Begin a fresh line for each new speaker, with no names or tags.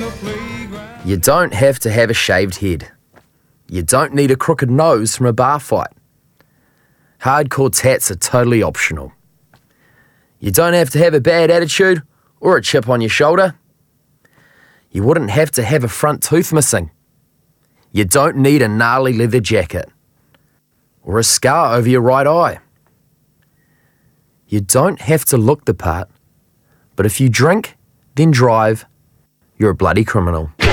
You don't have to have a shaved head. You don't need a crooked nose from a bar fight. Hardcore tats are totally optional. You don't have to have a bad attitude or a chip on your shoulder. You wouldn't have to have a front tooth missing. You don't need a gnarly leather jacket or a scar over your right eye. You don't have to look the part, but if you drink, then drive, you're a bloody criminal.